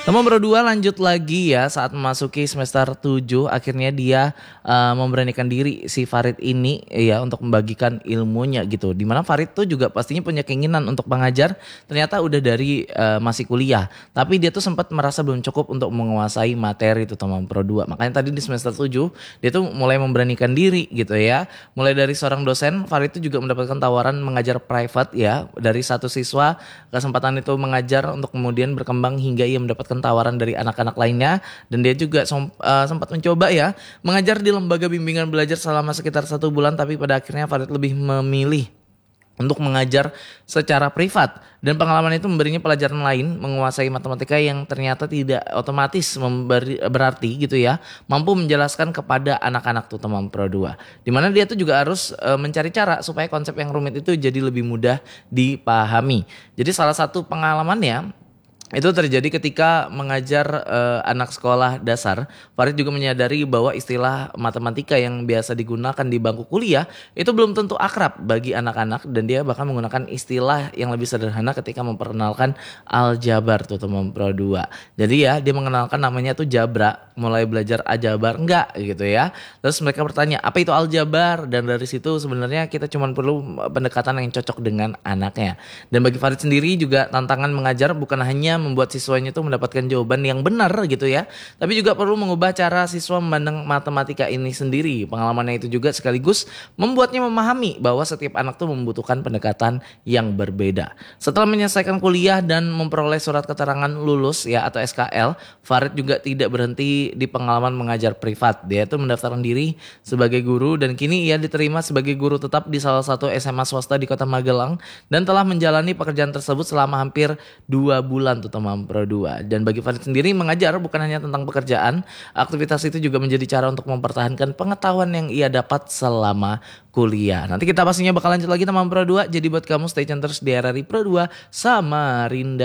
Teman berdua lanjut lagi ya saat memasuki semester 7 akhirnya dia memberanikan diri si Farid ini ya untuk membagikan ilmunya gitu. Dimana Farid tuh juga pastinya punya keinginan untuk mengajar ternyata udah dari masih kuliah. Tapi dia tuh sempat merasa belum cukup untuk menguasai materi itu teman Pro 2. Makanya tadi di semester 7 dia tuh mulai memberanikan diri gitu ya. Mulai dari seorang dosen, Farid tuh juga mendapatkan tawaran mengajar private ya dari satu siswa. Kesempatan itu mengajar untuk kemudian berkembang hingga ia mendapatkan tawaran dari anak-anak lainnya dan dia juga sempat mencoba ya mengajar di lembaga bimbingan belajar selama sekitar 1 bulan, tapi pada akhirnya Farid lebih memilih untuk mengajar secara privat dan pengalaman itu memberinya pelajaran lain menguasai matematika yang ternyata tidak otomatis berarti gitu ya mampu menjelaskan kepada anak-anak tuh teman Pro 2. Dimana dia tuh juga harus mencari cara supaya konsep yang rumit itu jadi lebih mudah dipahami. Jadi salah satu pengalamannya itu terjadi ketika mengajar anak sekolah dasar. Farid juga menyadari bahwa istilah matematika yang biasa digunakan di bangku kuliah itu belum tentu akrab bagi anak-anak dan dia bahkan menggunakan istilah yang lebih sederhana ketika memperkenalkan aljabar tuh teman Pro 2. Jadi ya dia mengenalkan namanya tuh jabra, mulai belajar aljabar enggak gitu ya. Terus mereka bertanya, "Apa itu aljabar?" Dan dari situ sebenarnya kita cuma perlu pendekatan yang cocok dengan anaknya. Dan bagi Farid sendiri juga tantangan mengajar bukan hanya membuat siswanya itu mendapatkan jawaban yang benar gitu ya, tapi juga perlu mengubah cara siswa memandang matematika ini sendiri. Pengalamannya itu juga sekaligus membuatnya memahami bahwa setiap anak tuh membutuhkan pendekatan yang berbeda. Setelah menyelesaikan kuliah dan memperoleh surat keterangan lulus ya atau SKL, Farid juga tidak berhenti di pengalaman mengajar privat. Dia tuh mendaftarkan diri sebagai guru dan kini ia diterima sebagai guru tetap di salah satu SMA swasta di Kota Magelang dan telah menjalani pekerjaan tersebut selama hampir 2 bulan tuh teman Pro 2. Dan bagi Farid sendiri mengajar bukan hanya tentang pekerjaan, aktivitas itu juga menjadi cara untuk mempertahankan pengetahuan yang ia dapat selama kuliah. Nanti kita pastinya bakal lanjut lagi teman Pro 2. Jadi buat kamu stay tune terus di RRI Pro 2 Samarinda.